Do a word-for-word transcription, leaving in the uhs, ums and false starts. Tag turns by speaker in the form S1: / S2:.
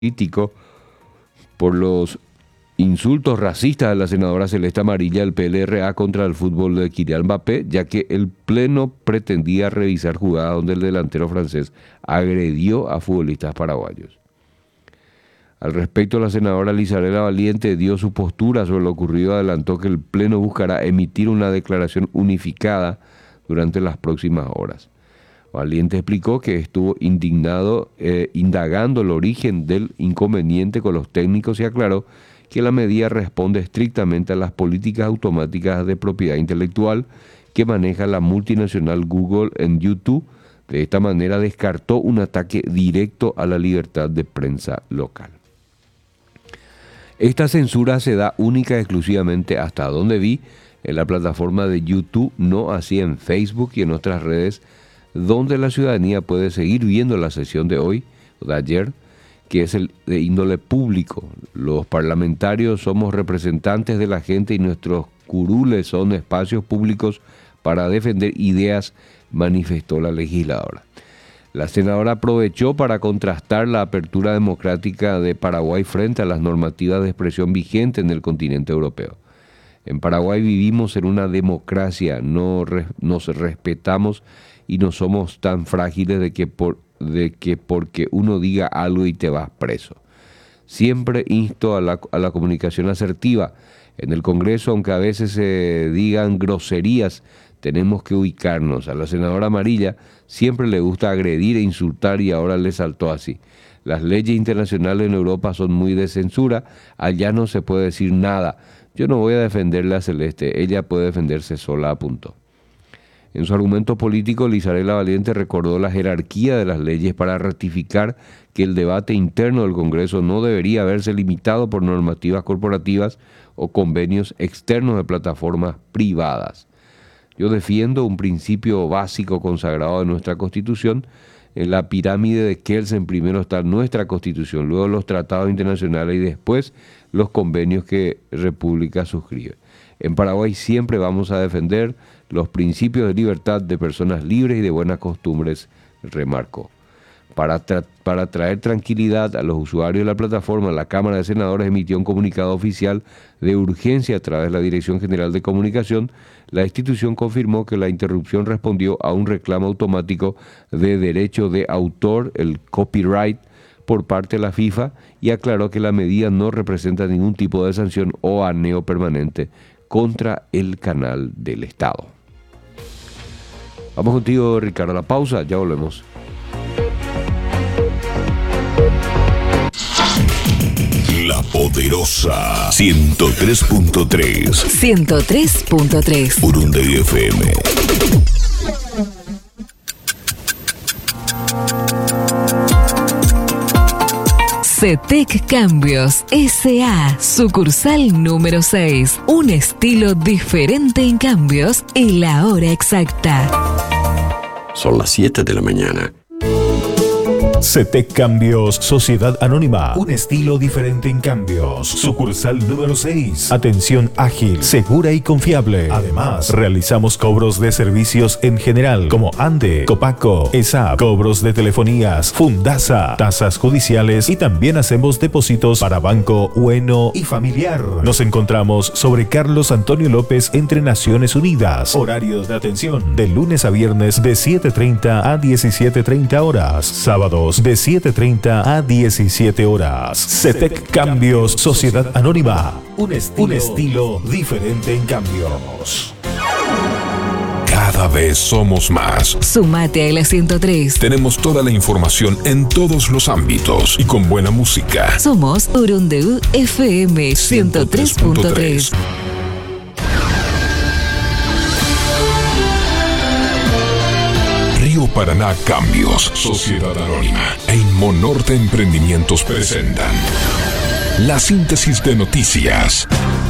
S1: político por los insultos racistas de la senadora Celeste Amarilla del P L R A contra el fútbol de Kylian Mbappé, ya que el Pleno pretendía revisar jugadas donde el delantero francés agredió a futbolistas paraguayos. Al respecto, la senadora Lizarela Valiente dio su postura sobre lo ocurrido, adelantó que el Pleno buscará emitir una declaración unificada durante las próximas horas. Valiente explicó que estuvo indignado, eh, indagando el origen del inconveniente con los técnicos y aclaró que la medida responde estrictamente a las políticas automáticas de propiedad intelectual que maneja la multinacional Google en YouTube. De esta manera descartó un ataque directo a la libertad de prensa local. Esta censura se da única y exclusivamente, hasta donde vi, en la plataforma de YouTube, no así en Facebook y en otras redes, donde la ciudadanía puede seguir viendo la sesión de hoy, o de ayer, que es el de índole público. Los parlamentarios somos representantes de la gente y nuestros curules son espacios públicos para defender ideas, manifestó la legisladora. La senadora aprovechó para contrastar la apertura democrática de Paraguay frente a las normativas de expresión vigentes en el continente europeo. En Paraguay vivimos en una democracia, no re, nos respetamos y no somos tan frágiles de que, por, de que porque uno diga algo y te vas preso. Siempre insto a la, a la comunicación asertiva. En el Congreso, aunque a veces se digan groserías, tenemos que ubicarnos. A la senadora Amarilla siempre le gusta agredir e insultar y ahora le saltó así. Las leyes internacionales en Europa son muy de censura, allá no se puede decir nada. Yo no voy a defenderle a Celeste, ella puede defenderse sola, apuntó. En su argumento político, Lizarela Valiente recordó la jerarquía de las leyes para ratificar que el debate interno del Congreso no debería verse limitado por normativas corporativas o convenios externos de plataformas privadas. Yo defiendo un principio básico consagrado en nuestra Constitución. En la pirámide de Kelsen primero está nuestra Constitución, luego los tratados internacionales y después los convenios que República suscribe. En Paraguay siempre vamos a defender los principios de libertad de personas libres y de buenas costumbres, remarcó. Para, tra- para traer tranquilidad a los usuarios de la plataforma, la Cámara de Senadores emitió un comunicado oficial de urgencia a través de la Dirección General de Comunicación. La institución confirmó que la interrupción respondió a un reclamo automático de derecho de autor, el copyright, por parte de la FIFA, y aclaró que la medida no representa ningún tipo de sanción o aneo permanente contra el canal del Estado. Vamos contigo, Ricardo, a la pausa, ya volvemos.
S2: La Poderosa ciento tres punto tres.
S3: ciento tres punto tres.
S2: Urunday F M.
S3: CETEC Cambios S A, sucursal número seis. Un estilo diferente en cambios y la hora exacta.
S4: Son las siete de la mañana.
S5: CETEC Cambios, Sociedad Anónima. Un estilo diferente en cambios. Sucursal número seis. Atención ágil, segura y confiable. Además, realizamos cobros de servicios en general, como ANDE, Copaco, E S A P, cobros de telefonías, Fundasa, tasas judiciales y también hacemos depósitos para Banco Bueno y Familiar. Nos encontramos sobre Carlos Antonio López entre Naciones Unidas. Horarios de atención de lunes a viernes de siete treinta a diecisiete treinta horas. Sábados de siete treinta a diecisiete horas. CETEC Cambios, Sociedad Anónima. Un estilo, un estilo diferente en cambios.
S2: Cada vez somos más.
S3: Sumate a la ciento tres.
S2: Tenemos toda la información en todos los ámbitos y con buena música.
S3: Somos Urunday F M ciento tres punto tres.
S2: Río Paraná Cambios, Sociedad Anónima e Inmonorte Emprendimientos presentan la síntesis de noticias